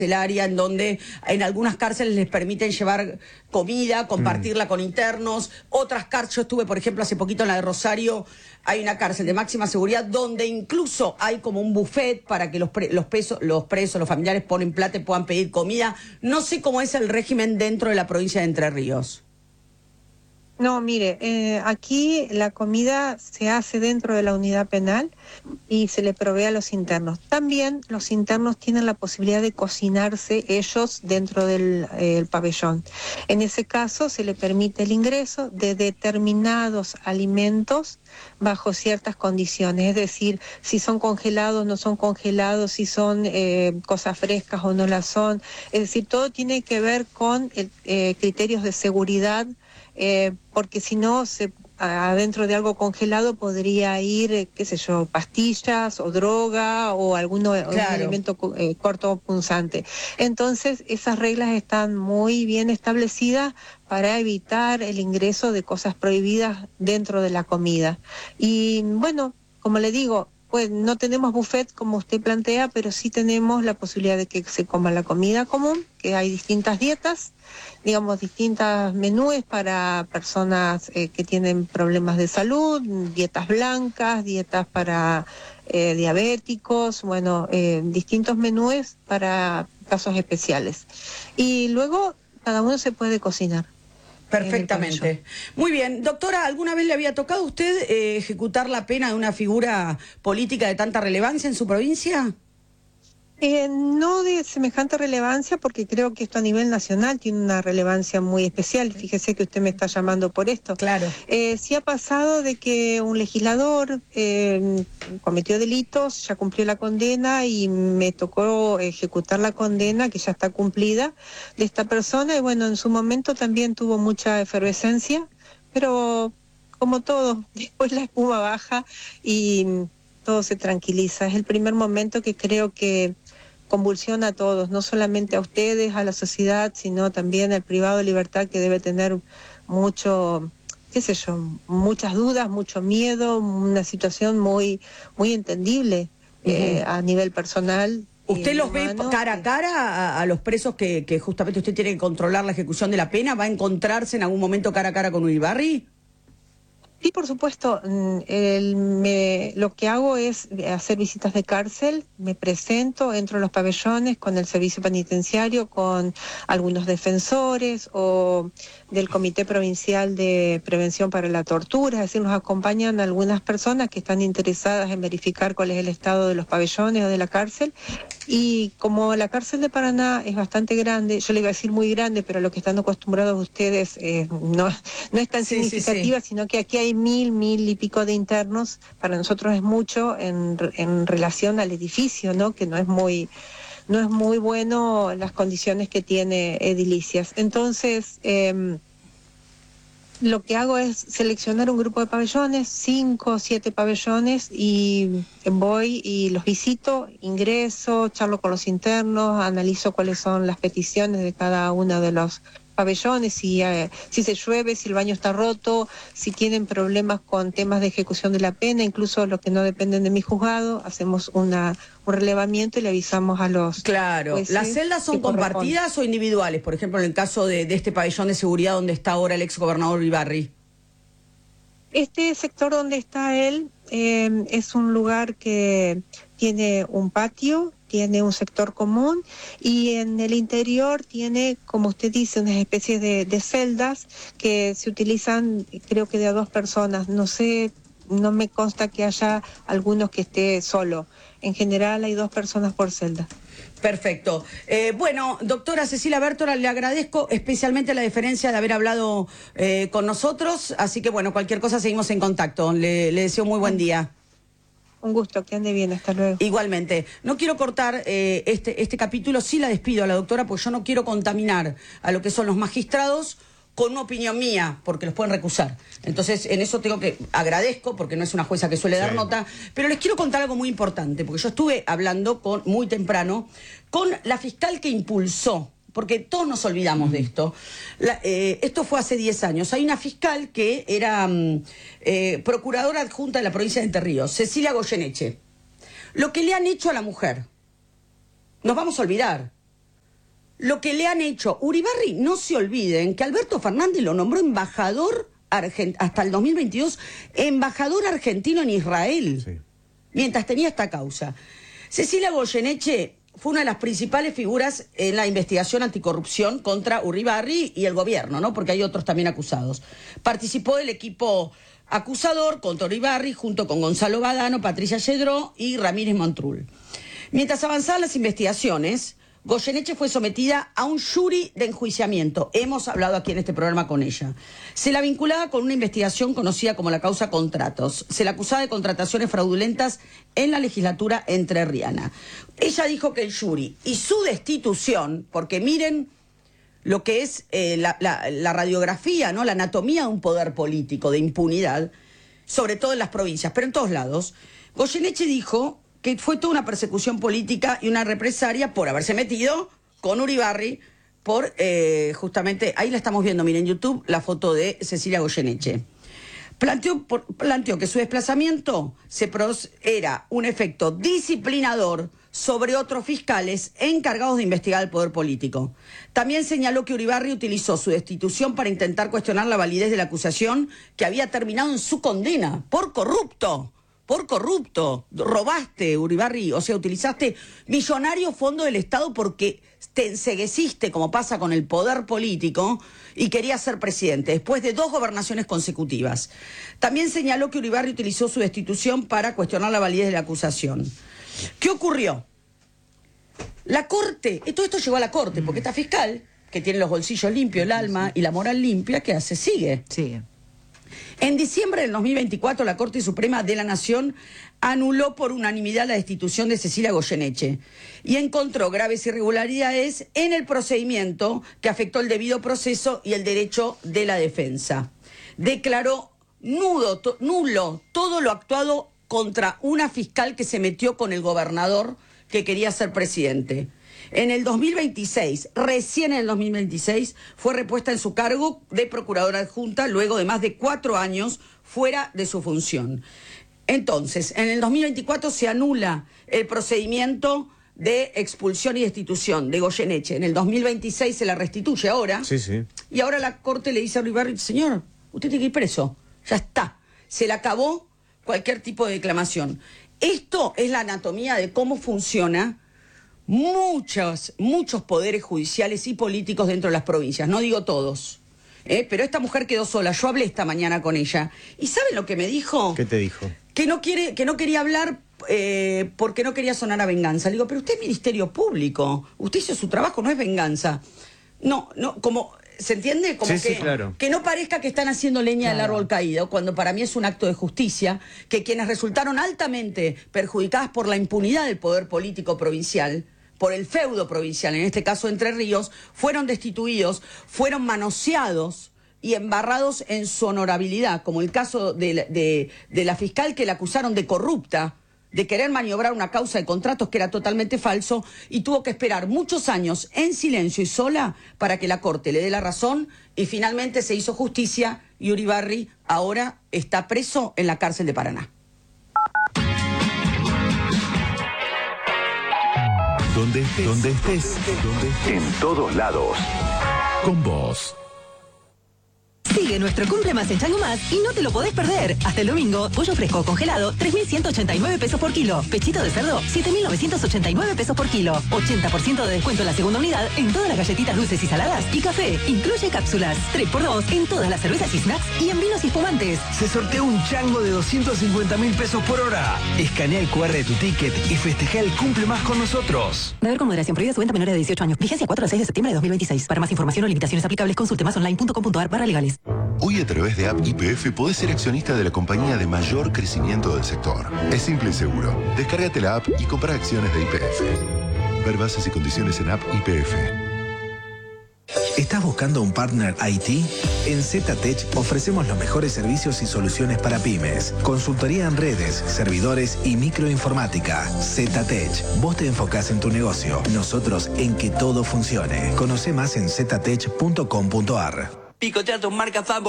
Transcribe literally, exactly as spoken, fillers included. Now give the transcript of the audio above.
área en donde en algunas cárceles les permiten llevar comida, compartirla mm. con internos. Otras cárceles, yo estuve por ejemplo hace poquito en la de Rosario, hay una cárcel de máxima seguridad donde incluso hay como un buffet para que los, pre los, pesos, los presos, los familiares ponen plata y puedan pedir comida. No sé cómo es el régimen dentro de la provincia de Entre Ríos. No, mire, eh, aquí la comida se hace dentro de la unidad penal y se le provee a los internos. También los internos tienen la posibilidad de cocinarse ellos dentro del eh, el pabellón. En ese caso se le permite el ingreso de determinados alimentos bajo ciertas condiciones, es decir, si son congelados, no son congelados, si son eh, cosas frescas o no las son. Es decir, todo tiene que ver con el, eh, criterios de seguridad. Eh, porque si no, se, adentro de algo congelado podría ir, eh, qué sé yo, pastillas o droga o alguno, claro. algún elemento eh, cortopunzante. Entonces, esas reglas están muy bien establecidas para evitar el ingreso de cosas prohibidas dentro de la comida. Y bueno, como le digo, pues no tenemos buffet como usted plantea, pero sí tenemos la posibilidad de que se coma la comida común, que hay distintas dietas, digamos, distintas menúes para personas eh, que tienen problemas de salud, dietas blancas, dietas para eh, diabéticos, bueno, eh, distintos menúes para casos especiales. Y luego cada uno se puede cocinar. Perfectamente. Muy bien. Doctora, ¿alguna vez le había tocado a usted eh, ejecutar la pena de una figura política de tanta relevancia en su provincia? Eh, no de semejante relevancia, porque creo que esto a nivel nacional tiene una relevancia muy especial. Fíjese que usted me está llamando por esto. Claro. Eh, sí ha pasado de que un legislador eh, cometió delitos, ya cumplió la condena y me tocó ejecutar la condena, que ya está cumplida, de esta persona. Y bueno, en su momento también tuvo mucha efervescencia, pero como todo, después la espuma baja y todo se tranquiliza. Es el primer momento que creo que convulsiona a todos, no solamente a ustedes, a la sociedad, sino también al privado de libertad, que debe tener mucho, qué sé yo, muchas dudas, mucho miedo, una situación muy, muy entendible eh, uh-huh. a nivel personal. ¿Usted los ve cara a cara a, a los presos que, que justamente usted tiene que controlar la ejecución de la pena? ¿Va a encontrarse en algún momento cara a cara con Uribarri? Sí, por supuesto. El, me, lo que hago es hacer visitas de cárcel, me presento, entro a los pabellones con el servicio penitenciario, con algunos defensores o del Comité Provincial de Prevención para la Tortura, es decir, nos acompañan algunas personas que están interesadas en verificar cuál es el estado de los pabellones o de la cárcel. Y como la cárcel de Paraná es bastante grande, yo le iba a decir muy grande, pero lo que están acostumbrados ustedes eh, no, no es tan sí, significativa, sí, sí. sino que aquí hay mil, mil y pico de internos. Para nosotros es mucho en, en relación al edificio, ¿no? Que no es muy, no es muy bueno las condiciones que tiene edilicias. Entonces, eh, lo que hago es seleccionar un grupo de pabellones, cinco o siete pabellones, y voy y los visito, ingreso, charlo con los internos, analizo cuáles son las peticiones de cada uno de los pabellones, si, eh, si se llueve, si el baño está roto, si tienen problemas con temas de ejecución de la pena, incluso los que no dependen de mi juzgado, hacemos una, un relevamiento y le avisamos a los Claro, jueces. ¿las celdas son compartidas o individuales? Por ejemplo, en el caso de, de este pabellón de seguridad donde está ahora el ex gobernador Uribarri. Este sector donde está él eh, es un lugar que tiene un patio, tiene un sector común y en el interior tiene, como usted dice, unas especies de, de celdas que se utilizan, creo que de a dos personas. No sé, no me consta que haya algunos que esté solo. En general hay dos personas por celda. Perfecto. Eh, bueno, doctora Cecilia Bertola, le agradezco especialmente la deferencia de haber hablado eh, con nosotros, así que bueno, cualquier cosa seguimos en contacto. Le, le deseo muy buen día. Un gusto, que ande bien, hasta luego. Igualmente. No quiero cortar eh, este, este capítulo, sí la despido a la doctora, porque yo no quiero contaminar a lo que son los magistrados con una opinión mía, porque los pueden recusar. Entonces, en eso tengo que, agradezco, porque no es una jueza que suele dar sí. nota, pero les quiero contar algo muy importante, porque yo estuve hablando con muy temprano con la fiscal que impulsó, porque todos nos olvidamos mm. de esto. La, eh, esto fue hace diez años. Hay una fiscal que era eh, procuradora adjunta de la provincia de Entre Ríos, Cecilia Goyeneche. Lo que le han hecho a la mujer, nos vamos a olvidar. lo que le han hecho. Uribarri, no se olviden que Alberto Fernández lo nombró embajador argent- hasta el dos mil veintidós, embajador argentino en Israel, sí, mientras tenía esta causa. Cecilia Goyeneche fue una de las principales figuras en la investigación anticorrupción contra Uribarri y el gobierno, ¿no? Porque hay otros también acusados. Participó del equipo acusador contra Uribarri junto con Gonzalo Badano, Patricia Yedró y Ramírez Montrul. Mientras avanzaban las investigaciones, Goyeneche fue sometida a un jury de enjuiciamiento. Hemos hablado aquí en este programa con ella. Se la vinculaba con una investigación conocida como la causa contratos. Se la acusaba de contrataciones fraudulentas en la legislatura entrerriana. Ella dijo que el jury y su destitución, porque miren lo que es eh, la, la, la radiografía, ¿no? La anatomía de un poder político, de impunidad, sobre todo en las provincias, pero en todos lados. Goyeneche dijo que fue toda una persecución política y una represalia por haberse metido con Uribarri, por eh, justamente, ahí la estamos viendo, miren en YouTube, la foto de Cecilia Goyeneche. Planteó, por, planteó que su desplazamiento se pros, era un efecto disciplinador sobre otros fiscales encargados de investigar el poder político. También señaló que Uribarri utilizó su destitución para intentar cuestionar la validez de la acusación que había terminado en su condena por corrupto. Por corrupto, robaste, Uribarri, o sea, utilizaste millonarios fondos del Estado porque te encegueciste, como pasa con el poder político, y querías ser presidente, después de dos gobernaciones consecutivas. También señaló que Uribarri utilizó su destitución para cuestionar la validez de la acusación. ¿Qué ocurrió? La Corte, todo esto llegó a la Corte, porque esta fiscal, que tiene los bolsillos limpios, el alma y la moral limpia, ¿qué hace? Sigue. Sigue. En diciembre del dos mil veinticuatro, la Corte Suprema de la Nación anuló por unanimidad la destitución de Cecilia Goyeneche y encontró graves irregularidades en el procedimiento que afectó el debido proceso y el derecho de la defensa. Declaró nudo, to, nulo todo lo actuado contra una fiscal que se metió con el gobernador que quería ser presidente. En el dos mil veintiséis, recién en el dos mil veintiséis, fue repuesta en su cargo de procuradora adjunta luego de más de cuatro años fuera de su función. Entonces, en el dos mil veinticuatro se anula el procedimiento de expulsión y destitución de Goyeneche. En el dos mil veintiséis se la restituye ahora. Sí, sí. Y ahora la Corte le dice a Uribarri, señor, usted tiene que ir preso. Ya está. Se le acabó cualquier tipo de declamación. Esto es la anatomía de cómo funciona muchos, muchos poderes judiciales y políticos dentro de las provincias, no digo todos, ¿eh? Pero esta mujer quedó sola, yo hablé esta mañana con ella, ¿y saben lo que me dijo? ¿Qué te dijo? Que no quiere, que no quería hablar eh, porque no quería sonar a venganza. Le digo, pero usted es Ministerio Público, usted hizo su trabajo, no es venganza. No, no, como, ¿se entiende? Como sí, que, sí, claro. que no parezca que están haciendo leña claro. del árbol caído, cuando para mí es un acto de justicia, que quienes resultaron altamente perjudicadas por la impunidad del poder político provincial, por el feudo provincial, en este caso Entre Ríos, fueron destituidos, fueron manoseados y embarrados en su honorabilidad, como el caso de, de, de la fiscal que la acusaron de corrupta, de querer maniobrar una causa de contratos que era totalmente falso, y tuvo que esperar muchos años en silencio y sola para que la Corte le dé la razón, y finalmente se hizo justicia y Uribarri ahora está preso en la cárcel de Paraná. Donde estés, donde estés, donde estés, en todos lados, con vos. Sigue nuestro Cumple Más en Chango Más y no te lo podés perder. Hasta el domingo, pollo fresco congelado, tres mil ciento ochenta y nueve pesos por kilo. Pechito de cerdo, siete mil novecientos ochenta y nueve pesos por kilo. ochenta por ciento de descuento en la segunda unidad en todas las galletitas dulces y saladas y café. Incluye cápsulas. tres por dos en todas las cervezas y snacks y en vinos y espumantes. Se sortea un chango de doscientos cincuenta mil pesos por hora. Escanea el cu erre de tu ticket y festeja el Cumple Más con nosotros. Deber con moderación. Prohibida su venta a menores de dieciocho años. Vigencia cuatro al seis de septiembre de dos mil veintiséis. Para más información o limitaciones aplicables, consulte más online punto com punto ar barra legales. Hoy a través de App Y P F podés ser accionista de la compañía de mayor crecimiento del sector. Es simple y seguro. Descárgate la app y compra acciones de Y P F. Ver bases y condiciones en App Y P F. ¿Estás buscando un partner I T? En ZTech ofrecemos los mejores servicios y soluciones para pymes. Consultoría en redes, servidores y microinformática. ZTech. Vos te enfocás en tu negocio. Nosotros en que todo funcione. Conoce más en ztech punto com punto ar. Picotea tus marcas favoritas.